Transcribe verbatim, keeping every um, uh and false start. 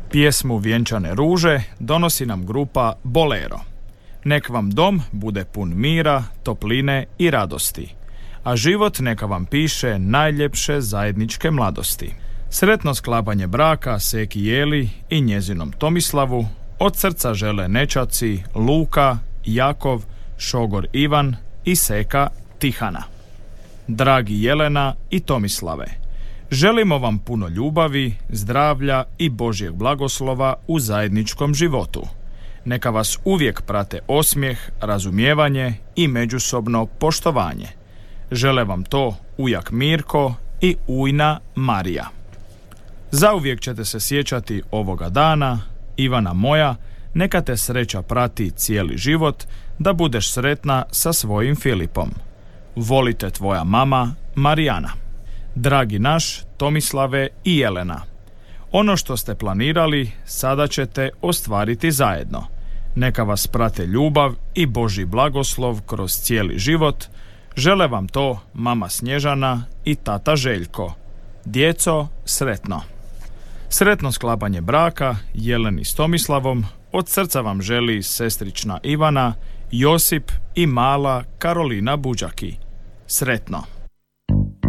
Pjesmu Vjenčane ruže donosi nam grupa Bolero. Nek vam dom bude pun mira, topline i radosti, a život neka vam piše najljepše zajedničke mladosti. Sretno sklapanje braka Seki Jeli i njezinom Tomislavu od srca žele nećaci Luka, Jakov, šogor Ivan i Seka Tihana. Dragi Jelena i Tomislave, želimo vam puno ljubavi, zdravlja i Božjeg blagoslova u zajedničkom životu. Neka vas uvijek prate osmijeh, razumijevanje i međusobno poštovanje. Žele vam to ujak Mirko i ujna Marija. Zauvijek ćete se sjećati ovoga dana, Ivana moja, neka te sreća prati cijeli život, da budeš sretna sa svojim Filipom. Volite tvoja mama Marijana. Dragi naš Tomislave i Jelena, ono što ste planirali sada ćete ostvariti zajedno. Neka vas prate ljubav i Božji blagoslov kroz cijeli život. Žele vam to mama Snježana i tata Željko. Djeco, sretno. Sretno sklapanje braka Jeleni s Tomislavom od srca vam želi sestrična Ivana, Josip i mala Karolina Buđaki. Sretno.